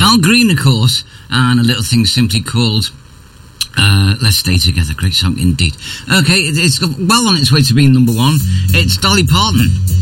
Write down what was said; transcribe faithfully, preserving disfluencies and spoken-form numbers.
Al Green, of course, and a little thing simply called uh, Let's Stay Together. Great song indeed. Okay, it, it's well on its way to being number one. It's Dolly Parton.